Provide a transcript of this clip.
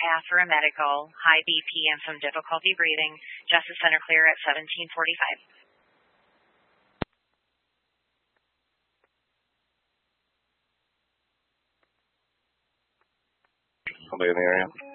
path for a medical, high BP and some difficulty breathing. Justice Center clear at 1745. Somebody in the area?